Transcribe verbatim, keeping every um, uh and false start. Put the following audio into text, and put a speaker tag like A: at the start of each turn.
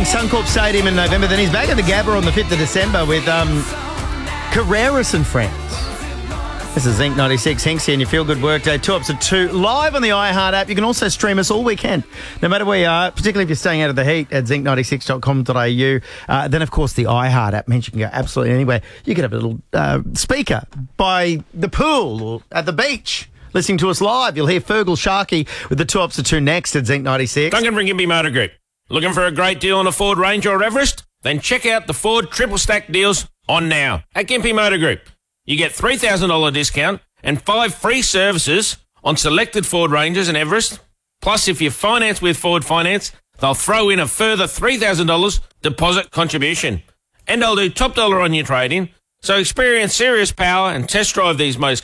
A: Suncorp Stadium in November. Then he's back at the Gabba on the fifth of December with um, Carreras and friends. This is Zinc ninety-six, Hinksy, and your Feel Good Workday. Two ups at two, live on the iHeart app. You can also stream us all weekend, no matter where you are, particularly if you're staying out of the heat at zinc ninety-six dot com dot a u. Uh, then, of course, the iHeart app means you can go absolutely anywhere. You can have a little uh, speaker by the pool or at the beach listening to us live. You'll hear Fergal Sharkey with the two ups at two next at Zinc ninety-six.
B: Duncan from Gympie Motor Group. Looking for a great deal on a Ford Ranger or Everest? Then check out the Ford Triple Stack deals on now at Gympie Motor Group. You get three thousand dollars discount and five free services on selected Ford Rangers and Everest. Plus, if you finance with Ford Finance, they'll throw in a further three thousand dollars deposit contribution. And they'll do top dollar on your trade-in. So experience serious power and test drive these most